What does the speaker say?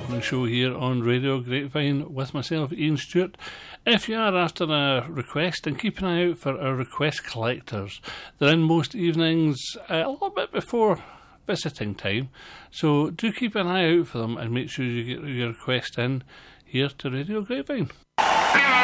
evening show here on Radio Grapevine with myself, Ian Stewart. If you are after a request, then keep an eye out for our request collectors. They're in most evenings a little bit before visiting time, so do keep an eye out for them and make sure you get your request in here to Radio Grapevine.